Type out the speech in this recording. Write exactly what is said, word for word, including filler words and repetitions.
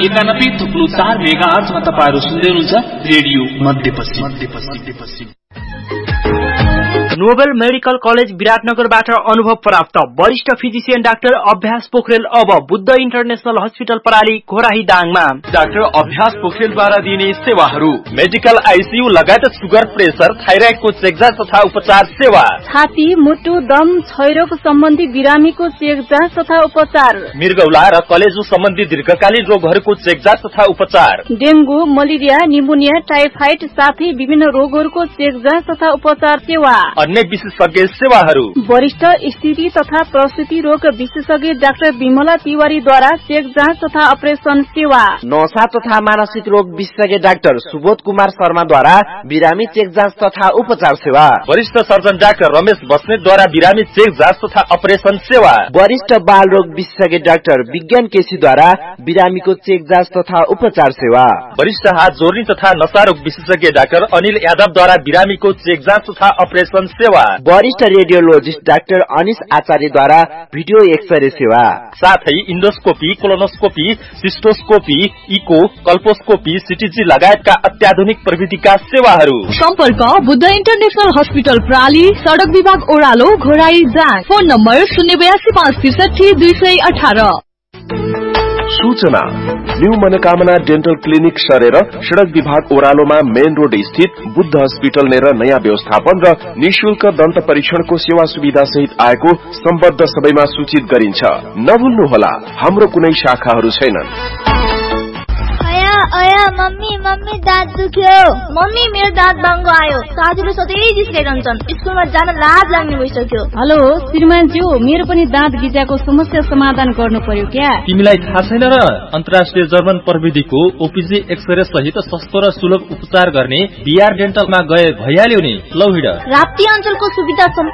एकानब्बे थुप्रो चार मेगा आर्चमा तपाईँहरू सुन्दै हुनुहुन्छ रेडियो मध्यपश्चिम मध्यपश्चिम। नोबेल मेडिकल कलेज विराटनगरबाट अनुभव प्राप्त वरिष्ठ फिजिशियन डाक्टर अभ्यास पोखरेल अब बुद्ध इन्टरनेशनल हस्पिटल पराली घोराही दाङमा। डाक्टर अभ्यास पोखरेलद्वारा दिने सेवाहरू मेडिकल आइसियू लगायत सुगर प्रेसर थाइराइडको चेकजाँच तथा उपचार सेवा, छाती मुटु दम क्षयरोग सम्बन्धी बिरामीको चेकजाँच तथा उपचार, मृगौला र कलेजो सम्बन्धी दीर्घकालीन रोगहरूको चेकजाँच तथा उपचार, डेंगू मलेरिया निमोनिया टाइफाइड साथै विभिन्न रोगहरूको चेकजाँच तथा उपचार सेवा, अन्य विशेषज्ञ सेवाहरू वरिष्ठ स्थिति तथा प्रसूति रोग विशेषज्ञ डाक्टर विमला तिवारीद्वारा चेक जाँच तथा अपरेशन सेवा, नशा तथा मानसिक रोग विशेषज्ञ डाक्टर सुबोध कुमार शर्माद्वारा बिरामी चेक जाँच तथा उपचार सेवा, वरिष्ठ सर्जन डाक्टर रमेश बस्नेतद्वारा बिरामी चेक जाँच तथा अपरेशन सेवा, वरिष्ठ बाल रोग विशेषज्ञ डाक्टर विज्ञान केसीद्वारा बिरामीको चेक जाँच तथा उपचार सेवा, वरिष्ठ हात जोर्नी तथा नशा रोग विशेषज्ञ डाक्टर अनिल यादवद्वारा बिरामीको चेक जाँच तथा अपरेशन सेवा, वरिष्ठ रेडियोलोजिस्ट डाक्टर अनिश आचार्यद्वारा भिडियो एक्सरे सेवा, साथै इन्डोस्कोपी, कोलोनोस्कोपी, सिस्टोस्कोपी, इको, कल्पोस्कोपी, सिटीजी लगायतका अत्याधुनिक प्रविधिका सेवाहरू। सम्पर्क बुद्ध इन्टरनेशनल हस्पिटल प्राली, सड़क विभाग ओह्रालो, घोराई दाङ। फोन नम्बर शून्य बयासी पाँच त्रिसठी दुई सय अठारह। सूचना न्यू मनोकामना डेन्टल क्लिनिक सरेर सड़क विभाग ओह्रालोमा मेन रोड स्थित बुद्ध हस्पिटल नेर नयाँ व्यवस्थापन र निशुल्क दन्त परीक्षणको सेवा सुविधा सहित आएको सम्बद्ध सबैमा सूचित गरिन्छ। नभुल्नुहोला, हाम्रो कुनै शाखाहरू छैनन्। अया मम्मी मम्मी दाँत दुख्यो। मम्मी मेरो दाँत बाङ्गो आयो। साथीले सधैँ जिस्काइरहन्छन्। स्कुलमा जान लाज लाग्ने भइसक्यो। हेलो श्रीमान ज्यू, मेरो पनि दाँत गिजाको समस्या समाधान गर्नु पर्यो क्या? तिमीलाई थाहा छैन र अन्तर्राष्ट्रिय जर्मन प्रविधिको ओपीजी एक्सरे सहित सस्तो र सुलभ उपचार गर्ने बीआर डेन्टलमा गए भइहाल्यो नि। लौ हिँड। राप्ती अञ्चलको सुविधा